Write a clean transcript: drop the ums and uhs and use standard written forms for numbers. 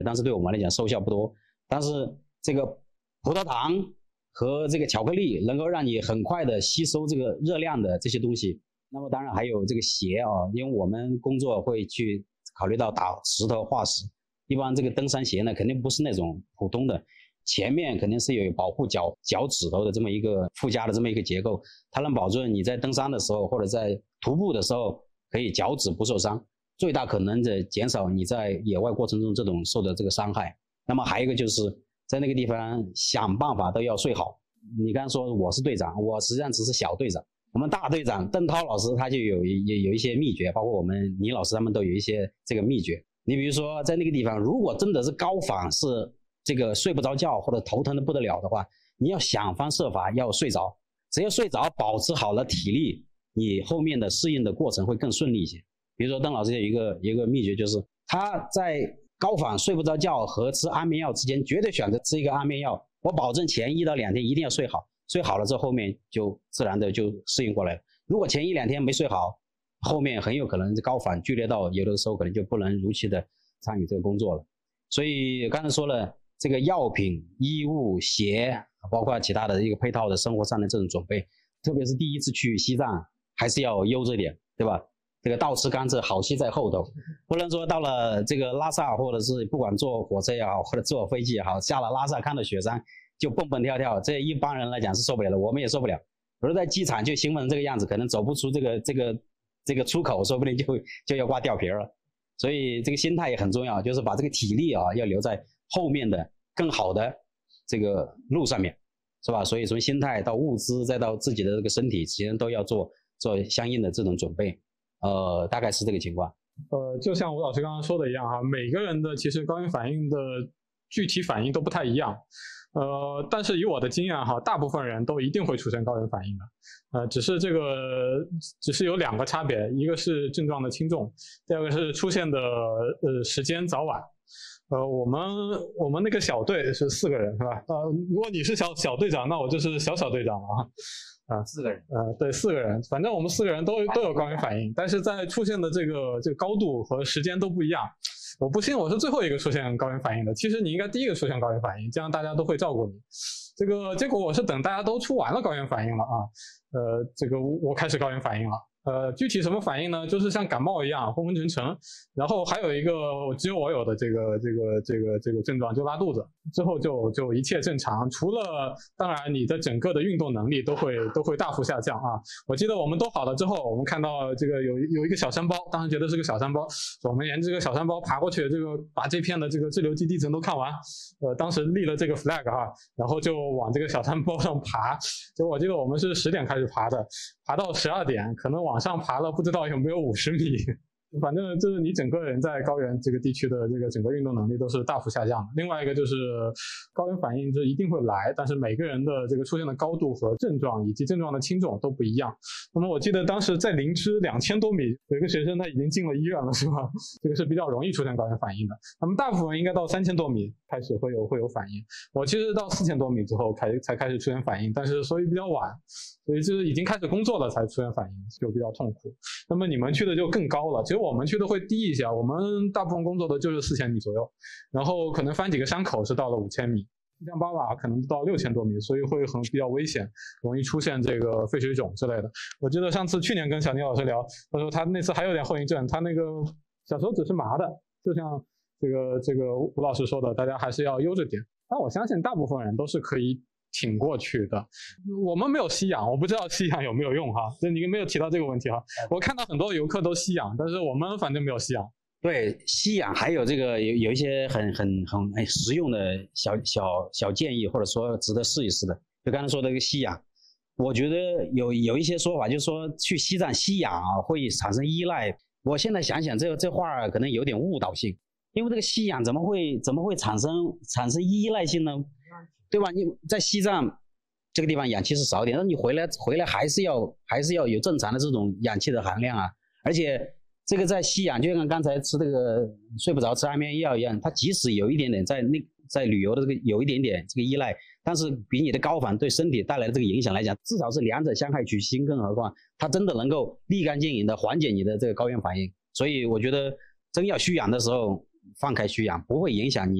但是对我们来讲收效不多。但是这个葡萄糖和这个巧克力能够让你很快的吸收这个热量的这些东西。那么当然还有这个鞋啊，因为我们工作会去考虑到打石头化石，一般这个登山鞋呢肯定不是那种普通的，前面肯定是有保护脚趾头的这么一个附加的这么一个结构，它能保证你在登山的时候或者在徒步的时候可以脚趾不受伤，最大可能的减少你在野外过程中这种受的这个伤害。那么还有一个就是在那个地方想办法都要睡好。你刚才说我是队长，我实际上只是小队长，我们大队长邓涛老师他就有一些秘诀，包括我们倪老师他们都有一些这个秘诀。你比如说在那个地方，如果真的是高反是这个睡不着觉或者头疼的不得了的话，你要想方设法要睡着，只要睡着保持好了体力，你后面的适应的过程会更顺利一些。比如说邓老师有一个秘诀，就是他在高反睡不着觉和吃安眠药之间绝对选择吃一个安眠药，我保证前1到2天一定要睡好，睡好了之后后面就自然的就适应过来了。如果前1、2天没睡好，后面很有可能高反剧烈到有的时候可能就不能如期的参与这个工作了。所以刚才说了，这个药品、衣物、鞋，包括其他的一个配套的生活上的这种准备，特别是第一次去西藏，还是要悠着点，对吧？这个倒吃甘蔗，好戏在后头，不能说到了这个拉萨，或者是不管坐火车也好，或者坐飞机也好，下了拉萨看到雪山就蹦蹦跳跳，这一般人来讲是受不了的，我们也受不了。比如在机场就兴奋成这个样子，可能走不出这个出口，说不定就要挂吊瓶了。所以这个心态也很重要，就是把这个体力啊要留在后面的更好的这个路上面，是吧？所以从心态到物资再到自己的这个身体，其实都要做相应的这种准备。大概是这个情况。 就像吴老师刚刚说的一样哈，每个人的其实高原反应的具体反应都不太一样。但是以我的经验哈，大部分人都一定会出现高原反应的。只是有2个差别，一个是症状的轻重，第二个是出现的时间早晚。我们那个小队是4个人，是吧？如果你是小队长，那我就是小队长了啊。 4个人， 对，4个人，反正我们4个人都有高原反应，但是在出现的这个高度和时间都不一样。我不信我是最后一个出现高原反应的，其实你应该第一个出现高原反应，这样大家都会照顾你。这个结果我是等大家都出完了高原反应了啊，这个我开始高原反应了。具体什么反应呢？就是像感冒一样昏昏沉沉，然后还有一个只有我有的这个症状，就拉肚子，之后就一切正常，除了当然你的整个的运动能力都会大幅下降啊。我记得我们都好了之后，我们看到这个有一个小山包，当时觉得是个小山包，我们沿这个小山包爬过去，这个把这片的这个滞留基地层都看完，当时立了这个 flag 哈，然后就往这个小山包上爬。就我记得我们是10点开始爬的，爬到12点，可能往上爬了不知道有没有50米。反正就是你整个人在高原这个地区的这个整个运动能力都是大幅下降的。另外一个就是高原反应这一定会来，但是每个人的这个出现的高度和症状以及症状的轻重都不一样。那么我记得当时在林芝2000多米有一个学生他已经进了医院了，是吧？这个是比较容易出现高原反应的。那么大部分应该到3000多米开始会有反应，我其实到4000多米之后才开始出现反应，但是所以比较晚，所以就是已经开始工作了才出现反应，就比较痛苦。那么你们去的就更高了，其实我们去的会低一些，我们大部分工作的就是4000米左右，然后可能翻几个山口是到了5000米，像巴瓦可能到6000多米，所以会比较危险，容易出现这个肺水肿之类的。我记得上次去年跟小倪老师聊，他说他那次还有点后遗症，他那个小手指是麻的，就像这个吴老师说的，大家还是要悠着点。但我相信大部分人都是可以挺过去的。我们没有吸氧，我不知道吸氧有没有用哈，就你没有提到这个问题哈。我看到很多游客都吸氧，但是我们反正没有吸氧。 对，吸氧还有这个有一些很实用的小建议，或者说值得试一试的。就刚才说的这个吸氧，我觉得有一些说法，就是说去西藏吸氧啊会产生依赖。我现在想想这话可能有点误导性，因为这个吸氧怎么会产生依赖性呢？对吧？你在西藏这个地方氧气是少一点，但你回来还是要有正常的这种氧气的含量啊。而且这个在吸氧，就像刚才吃这个睡不着吃安眠药一样，它即使有一点点在旅游的这个有一点点这个依赖，但是比你的高反对身体带来的这个影响来讲，至少是两者相害取其轻，更何况它真的能够立竿见影的缓解你的这个高原反应。所以我觉得真要需氧的时候， 放开需氧，不会影响你